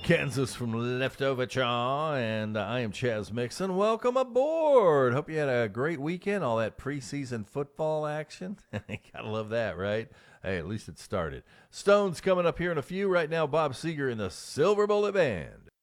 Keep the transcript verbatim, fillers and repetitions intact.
Kansas from Leftover Chaw, and I am Chaz Mixon. Welcome aboard. Hope you had a great weekend, all that preseason football action. Gotta love that, right? Hey, at least it started. Stone's coming up here in a few. Right now, Bob Seger in the Silver Bullet Band.